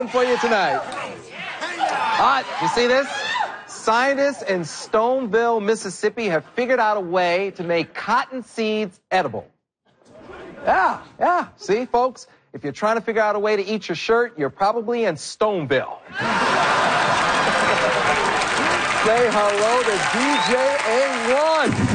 for you tonight. You see this? Scientists in Stoneville, Mississippi have figured out a way to make cotton seeds edible. Yeah. See, folks, if you're trying to figure out a way to eat your shirt, you're probably in Stoneville. Say hello to DJ A1.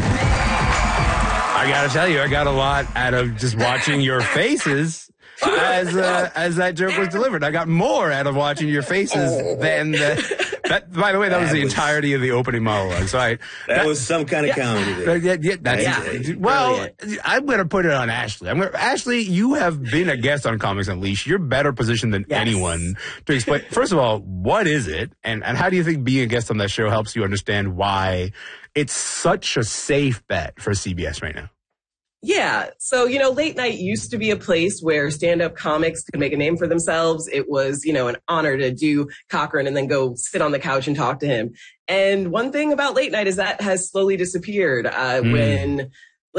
I gotta tell you, I got a lot out of just watching your faces as that joke was delivered. I got more out of watching your faces than that. By the way, that was the entirety of the opening monologue. So that was some kind of comedy. Well, I'm going to put it on Ashley. Ashley, you have been a guest on Comics Unleashed. You're better positioned than anyone to explain. First of all, what is it, and how do you think being a guest on that show helps you understand why it's such a safe bet for CBS right now? Yeah. So, late night used to be a place where stand-up comics could make a name for themselves. It was, an honor to do Cochran and then go sit on the couch and talk to him. And one thing about late night is that has slowly disappeared. When,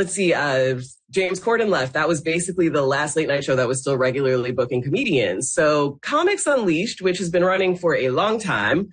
James Corden left, that was basically the last late night show that was still regularly booking comedians. So Comics Unleashed, which has been running for a long time,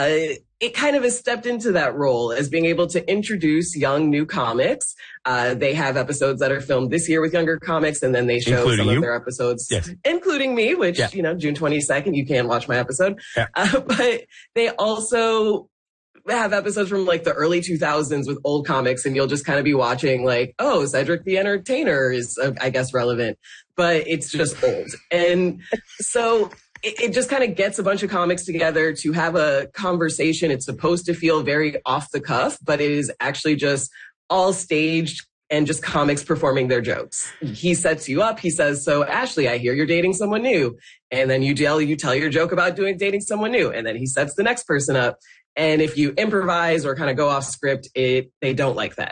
it kind of has stepped into that role as being able to introduce young new comics. They have episodes that are filmed this year with younger comics, and then they show some of their episodes, including me, which, June 22nd, you can watch my episode. Yeah. But they also have episodes from the early 2000s with old comics, and you'll just kind of be watching Cedric the Entertainer is, I guess, relevant, but it's just old. And so it just kind of gets a bunch of comics together to have a conversation. It's supposed to feel very off the cuff, but it is actually just all staged and just comics performing their jokes. He sets you up. He says, "So Ashley, I hear you're dating someone new." And then you tell your joke about dating someone new. And then he sets the next person up. And if you improvise or kind of go off script, they don't like that.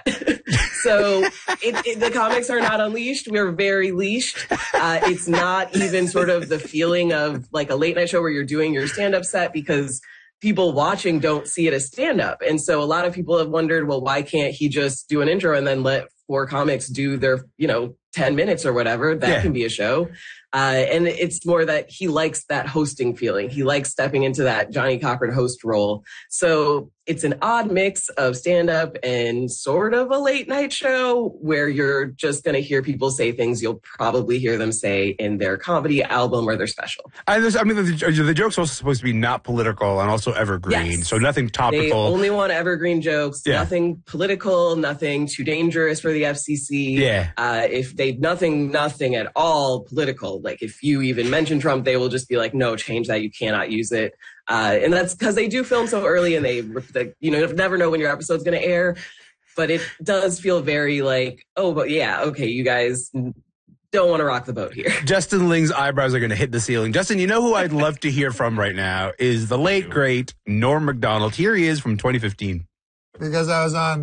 So the comics are not unleashed. We're very leashed. It's not even sort of the feeling of like a late night show where you're doing your stand-up set, because people watching don't see it as stand-up. And so a lot of people have wondered, well, why can't he just do an intro and then let four comics do their, 10 minutes or whatever? That can be a show. And it's more that he likes that hosting feeling. He likes stepping into that Johnny Cochran host role. So it's an odd mix of stand-up and sort of a late night show where you're just going to hear people say things you'll probably hear them say in their comedy album or their special. The joke's also supposed to be not political and also evergreen, so nothing topical. They only want evergreen jokes, nothing political, nothing too dangerous for the FCC. If they nothing at all political. Like if you even mention Trump, they will just be like, no, change that. You cannot use it. And that's because they do film so early, and they you never know when your episode's going to air. But it does feel very like, oh, but you guys don't want to rock the boat here. Justin Ling's eyebrows are going to hit the ceiling. Justin, you know who I'd love to hear from right now is the late, great Norm Macdonald. Here he is from 2015. Because I was on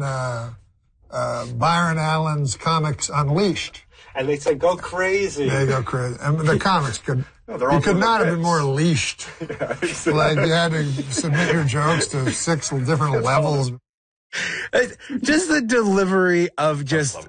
Byron Allen's Comics Unleashed. And they say, go crazy. They go crazy. And the comics could not have been more leashed. Like you had to submit your jokes to 6 different levels. Just the delivery of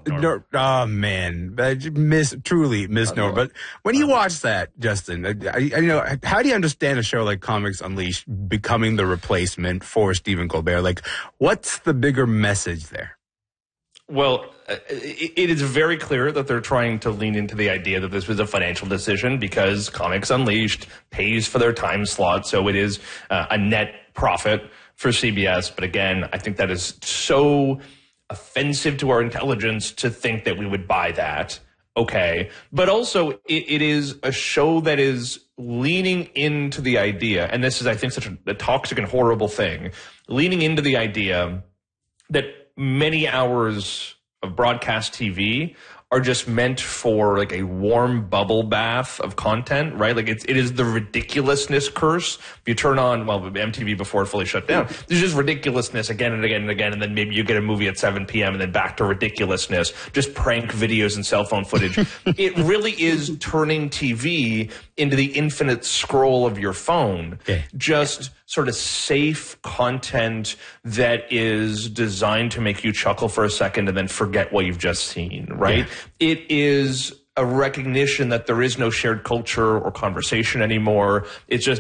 truly miss Norm. But when you watch that, Justin, how do you understand a show like Comics Unleashed becoming the replacement for Stephen Colbert? Like, what's the bigger message there? Well, it is very clear that they're trying to lean into the idea that this was a financial decision because Comics Unleashed pays for their time slot. So it is a net profit for CBS. But again, I think that is so offensive to our intelligence to think that we would buy that. Okay. But also it is a show that is leaning into the idea. And this is, I think, such a toxic and horrible thing. Leaning into the idea that many hours of broadcast TV are just meant for like a warm bubble bath of content, right? Like it is the ridiculousness curse. If you turn on, MTV before it fully shut down, there's just ridiculousness again and again and again. And then maybe you get a movie at 7 p.m. and then back to ridiculousness, just prank videos and cell phone footage. It really is turning TV into the infinite scroll of your phone. Just sort of safe content that is designed to make you chuckle for a second and then forget what you've just seen, right? It is a recognition that there is no shared culture or conversation anymore. It's just